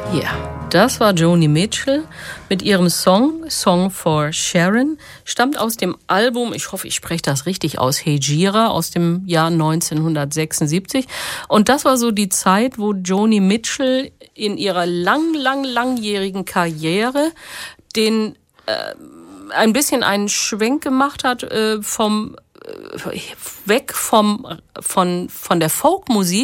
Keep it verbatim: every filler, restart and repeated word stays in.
Ja, das war Joni Mitchell mit ihrem Song Song for Sharon. Stammt aus dem Album, ich hoffe, ich spreche das richtig aus, Hejira aus dem Jahr neunzehnhundertsechsundsiebzig. Und das war so die Zeit, wo Joni Mitchell in ihrer lang, lang, langjährigen Karriere den äh, ein bisschen einen Schwenk gemacht hat äh, vom äh, weg vom von von der Folkmusik